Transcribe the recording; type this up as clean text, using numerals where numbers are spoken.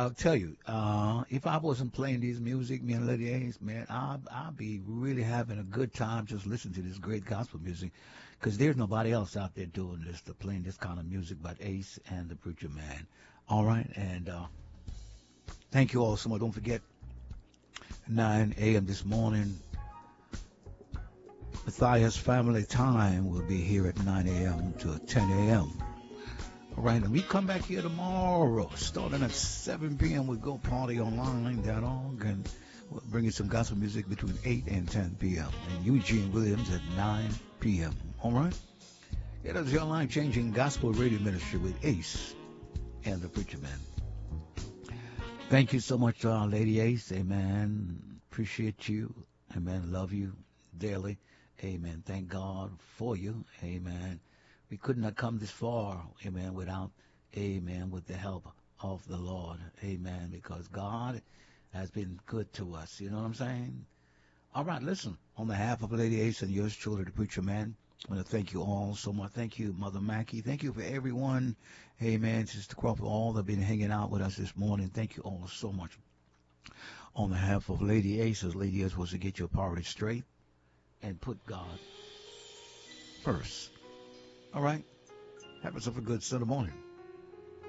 I'll tell you, if I wasn't playing these music, me and Lady Ace, man, I'd be really having a good time just listening to this great gospel music, because there's nobody else out there doing this, to playing this kind of music but Ace and the Preacher Man. All right, and thank you all so much. Don't forget, 9 a.m. this morning, Matthias Family Time will be here at 9 a.m. to 10 a.m. All right, and we come back here tomorrow, starting at 7 p.m. with Go Party Online.org, and we'll bring you some gospel music between 8 and 10 p.m. And Eugene Williams at 9 p.m. All right? It is your life-changing gospel radio ministry with Ace and the Preacher Man. Thank you so much, Lady Ace. Amen. Appreciate you. Amen. Love you dearly. Amen. Thank God for you. Amen. We could not come this far, amen, without, amen, with the help of the Lord, amen, because God has been good to us. You know what I'm saying? All right, listen, on behalf of Lady Ace and yours truly, the Preacher Man, I want to thank you all so much. Thank you, Mother Mackie. Thank you for everyone, amen, Sister Crawford, all that have been hanging out with us this morning. Thank you all so much. On behalf of Lady Ace, as Lady Ace was to get your priorities straight and put God first. All right? Have yourself a good Sunday morning.